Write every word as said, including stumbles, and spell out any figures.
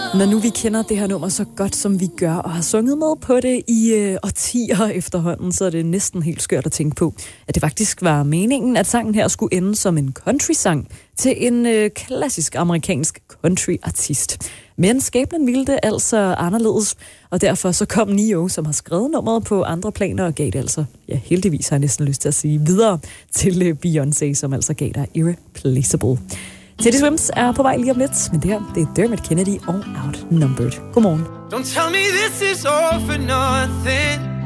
Når nu vi kender det her nummer så godt, som vi gør, og har sunget med på det i øh, årtier efterhånden, så er det næsten helt skørt at tænke på, at det faktisk var meningen, at sangen her skulle ende som en country-sang til en øh, klassisk amerikansk country-artist. Men skæbnen ville det altså anderledes, og derfor så kom Nio, som har skrevet nummeret på andre planer, og gav det altså, ja heldigvis har jeg næsten lyst til at sige, videre til øh, Beyoncé, som altså gav dig Irreplaceable. Teddy Swims er på vej lige om lidt, men det her, det er Dermot Kennedy og Outnumbered. Godmorgen. Don't tell me this is all for nothing.